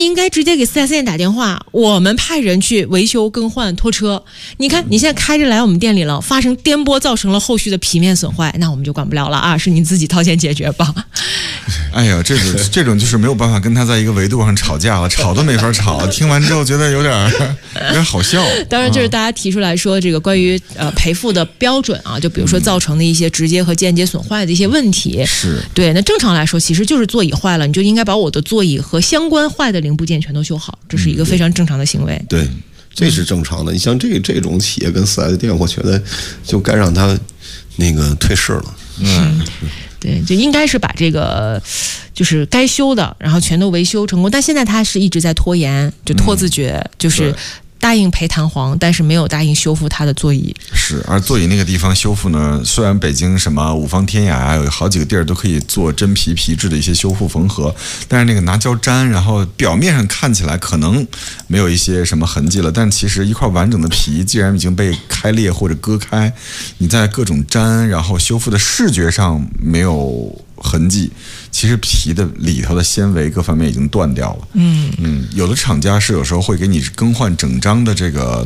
应该直接给4S店打电话，我们派人去维修、更换、拖车。你看你现在开着来我们店里了，发生颠簸造成了后续的皮面损坏，那我们就管不了了啊，是你自己掏钱解决吧。 哎呀，这种就是没有办法跟他在一个维度上吵架了，吵都没法吵。听完之后觉得有点好笑。 当然，就是大家提出来说这个关于赔付的标准啊，就比如说造成的一些直接和间接损坏的一些问题。 是对，那正常来说，其实就是座椅坏了，你就应该把我的座椅和相关坏的零部件全都修好，这是一个非常正常的行为。 对，这是正常的。你像这种企业跟4S店，我觉得就该让他那个退市了。 对，就应该是把这个就是该修的，然后全都维修成功。但现在他是一直在拖延，就拖字诀，就是答应赔弹簧，但是没有答应修复他的座椅。 是，而座椅那个地方修复呢，虽然北京什么五方天雅啊，有好几个地儿都可以做真皮皮质的一些修复缝合，但是那个拿胶粘，然后表面上看起来可能没有一些什么痕迹了，但其实一块完整的皮既然已经被开裂或者割开，你在各种粘，然后修复的视觉上没有痕迹，其实皮的里头的纤维各方面已经断掉了。有的厂家是有时候会给你更换整张的这个